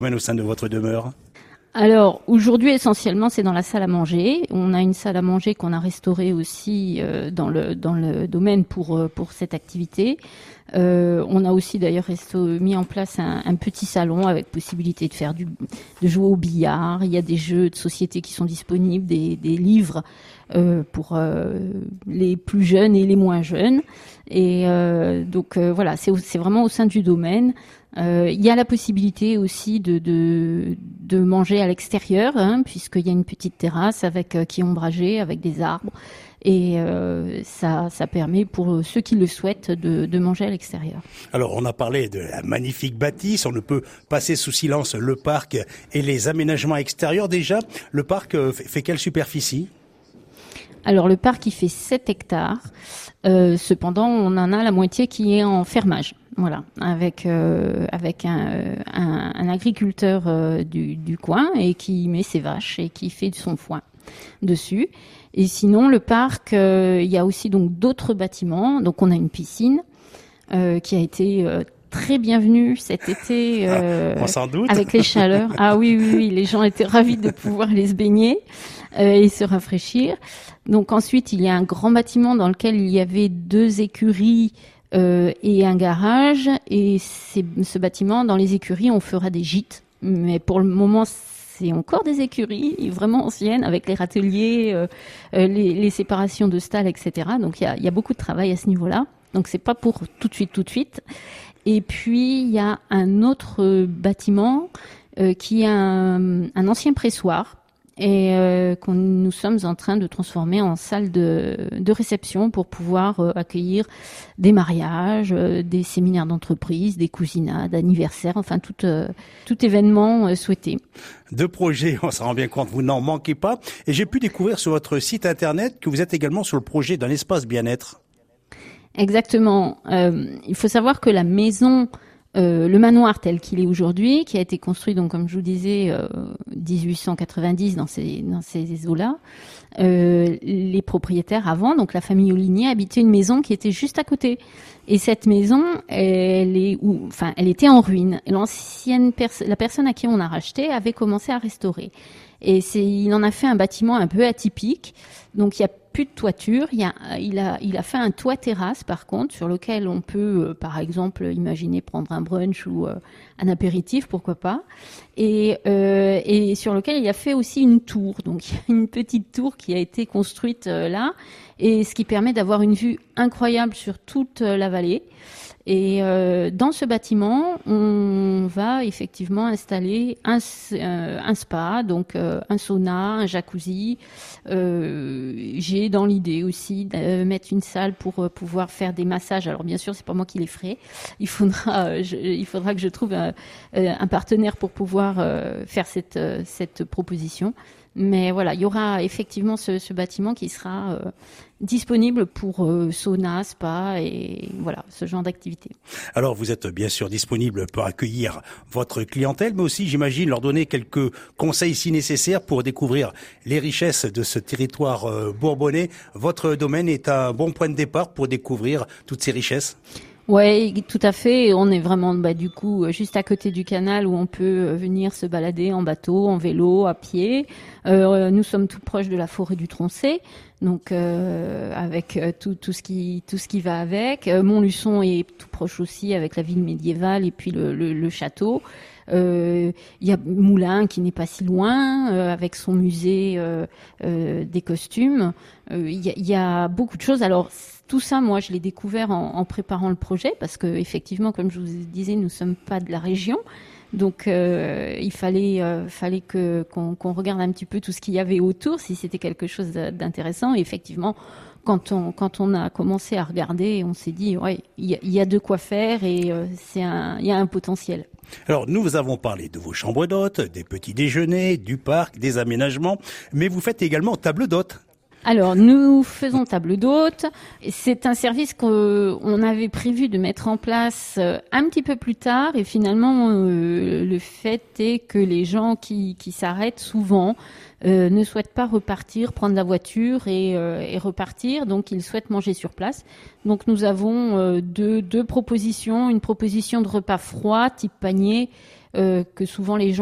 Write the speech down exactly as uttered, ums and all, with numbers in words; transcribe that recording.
au sein de votre demeure? Alors aujourd'hui essentiellement c'est dans la salle à manger. On a une salle à manger qu'on a restaurée aussi euh, dans le dans le domaine pour euh, pour cette activité. Euh, on a aussi d'ailleurs resto- mis en place un, un petit salon avec possibilité de faire du de jouer au billard. Il y a des jeux de société qui sont disponibles, des des livres euh, pour euh, les plus jeunes et les moins jeunes. Et euh, donc euh, voilà, c'est c'est vraiment au sein du domaine. Euh, il y a la possibilité aussi de de, de manger à l'extérieur, hein, puisqu'il y a une petite terrasse avec euh, qui est ombragée avec des arbres, et euh, ça ça permet pour ceux qui le souhaitent de, de manger à l'extérieur. Alors, on a parlé de la magnifique bâtisse, on ne peut passer sous silence le parc et les aménagements extérieurs. Déjà, le parc fait quelle superficie? Alors le parc il fait sept hectares. Euh, cependant, on en a la moitié qui est en fermage. Voilà, avec euh, avec un, un, un agriculteur euh, du, du coin et qui met ses vaches et qui fait son foin dessus. Et sinon, le parc, euh, il y a aussi donc d'autres bâtiments. Donc, on a une piscine euh, qui a été euh, très bienvenue cet été euh, ah, on s'en doute. Avec les chaleurs. Ah oui, oui, oui, les gens étaient ravis de pouvoir aller se baigner euh, et se rafraîchir. Donc ensuite, il y a un grand bâtiment dans lequel il y avait deux écuries euh, et un garage. Et c'est, ce bâtiment, dans les écuries, on fera des gîtes. Mais pour le moment, c'est encore des écuries vraiment anciennes avec les râteliers, euh, les, les séparations de stalles, et cetera. Donc il y a, il y a beaucoup de travail à ce niveau-là. Donc c'est pas pour tout de suite, tout de suite. Et puis il y a un autre bâtiment euh, qui est un, un ancien pressoir et euh, qu'on nous sommes en train de transformer en salle de, de réception pour pouvoir euh, accueillir des mariages, euh, des séminaires d'entreprise, des cousinades, anniversaires, enfin tout, euh, tout événement euh, souhaité. Deux projets, on s'en rend bien compte, vous n'en manquez pas. Et j'ai pu découvrir sur votre site internet que vous êtes également sur le projet d'un espace bien-être. Exactement. Euh, il faut savoir que la maison, euh, le manoir tel qu'il est aujourd'hui, qui a été construit donc comme je vous disais euh, dix-huit cent quatre-vingt-dix dans ces dans ces eaux-là, euh, les propriétaires avant, donc la famille Olinier, habitaient une maison qui était juste à côté. Et cette maison, elle est, ou, enfin, elle était en ruine. L'ancienne pers- la personne à qui on a racheté avait commencé à restaurer. Et c'est, il en a fait un bâtiment un peu atypique. Donc il y a plus de toiture. Il y a, il a, il a fait un toit terrasse par contre, sur lequel on peut, euh, par exemple, imaginer prendre un brunch ou euh, un apéritif, pourquoi pas. Et, euh, et sur lequel il a fait aussi une tour. Donc il y a une petite tour qui a été construite euh, là, et ce qui permet d'avoir une vue incroyable sur toute euh, la vallée. Et euh, dans ce bâtiment, on va effectivement installer un, euh, un spa, donc euh, un sauna, un jacuzzi. Euh, j'ai dans l'idée aussi de mettre une salle pour euh, pouvoir faire des massages. Alors bien sûr, c'est pas moi qui les ferai. Il faudra, euh, je, il faudra que je trouve un, un partenaire pour pouvoir euh, faire cette, cette proposition. Mais voilà, il y aura effectivement ce, ce bâtiment qui sera euh, disponible pour euh, sauna, spa et voilà, ce genre d'activité. Alors vous êtes bien sûr disponible pour accueillir votre clientèle, mais aussi j'imagine leur donner quelques conseils si nécessaire pour découvrir les richesses de ce territoire euh, bourbonnais. Votre domaine est un bon point de départ pour découvrir toutes ces richesses. Ouais, tout à fait. On est vraiment, bah, du coup, juste à côté du canal où on peut venir se balader en bateau, en vélo, à pied. Euh, nous sommes tout proches de la forêt du Troncé, donc euh, avec tout, tout ce qui, tout ce qui va avec. Euh, Montluçon est tout proche aussi, avec la ville médiévale et puis le, le, le château. Euh, il y a Moulins qui n'est pas si loin, euh, avec son musée euh, euh, des costumes. Euh, il, y a, il y a beaucoup de choses. Alors tout ça, moi, je l'ai découvert en, en préparant le projet, parce que effectivement, comme je vous disais, nous sommes pas de la région, donc euh, il fallait, euh, fallait que qu'on, qu'on regarde un petit peu tout ce qu'il y avait autour, si c'était quelque chose d'intéressant. Et effectivement, quand on quand on a commencé à regarder, on s'est dit, ouais, il y a, il y a de quoi faire et euh, c'est un, il y a un potentiel. Alors, nous vous avons parlé de vos chambres d'hôtes, des petits déjeuners, du parc, des aménagements, mais vous faites également table d'hôtes. Alors, nous faisons table d'hôtes. C'est un service qu'on avait prévu de mettre en place un petit peu plus tard, et finalement, euh, le fait est que les gens qui, qui s'arrêtent souvent euh, ne souhaitent pas repartir, prendre la voiture et, euh, et repartir, donc ils souhaitent manger sur place. Donc, nous avons euh, deux, deux propositions, une proposition de repas froid type panier, euh, que souvent les gens